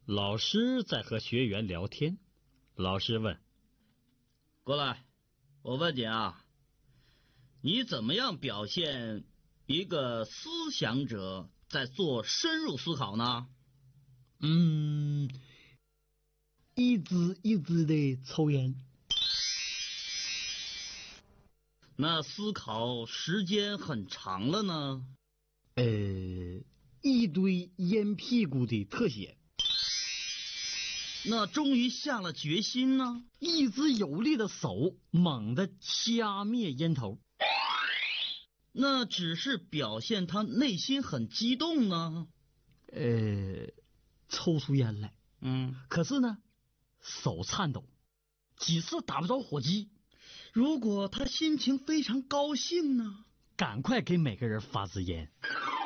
老师在和学员聊天。老师问： 过来，我问你啊，你怎么样表现一个思想者在做深入思考呢？ 一支一支的抽烟。 那思考时间很长了呢？ 一堆烟屁股的特写。 那终于下了决心呢？ 一只有力的手猛地掐灭烟头。 那只是表现他内心很激动呢？ 抽出烟来。可是呢，手颤抖，几次打不着火机。 如果他心情非常高兴呢？ 赶快给每个人发支烟。